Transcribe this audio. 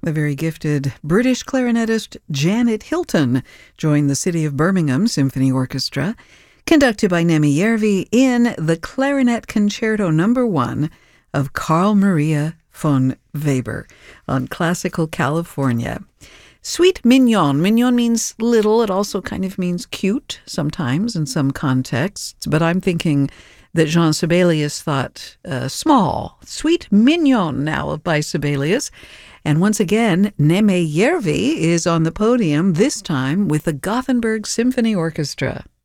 The very gifted British clarinetist Janet Hilton joined the City of Birmingham Symphony Orchestra, conducted by Nemi Järvi, in the Clarinet Concerto No. 1 of Carl Maria von Weber on Classical California. Suite Mignon. Mignon means little. It also kind of means cute sometimes in some contexts, but I'm thinking that Jean Sibelius thought small. Suite Mignon now by Sibelius. And once again, Nemi Järvi is on the podium, this time with the Gothenburg Symphony Orchestra.